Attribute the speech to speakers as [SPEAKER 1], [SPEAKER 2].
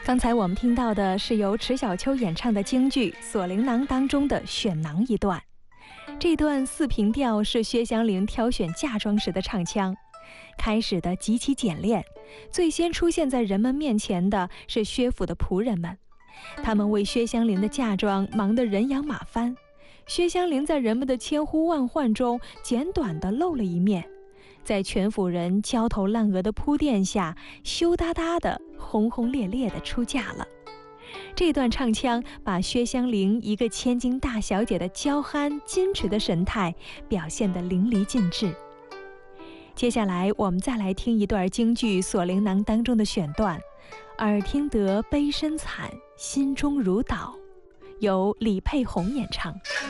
[SPEAKER 1] 刚才我们听到的是由迟小秋演唱的京剧《锁灵囊》当中的选囊一段。这段四平调是薛湘灵挑选嫁妆时的唱腔，开始的极其简练。最先出现在人们面前的是薛府的仆人们，他们为薛湘灵的嫁妆忙得人仰马翻。薛湘灵在人们的千呼万唤中简短地露了一面，在全府人焦头烂额的铺垫下，羞答答的轰轰烈烈地出嫁了。这段唱腔把薛湘灵一个千金大小姐的娇憨矜持的神态表现得淋漓尽致。接下来我们再来听一段京剧《锁灵囊》当中的选段，耳听得悲深惨，心中如捣，由李佩红演唱。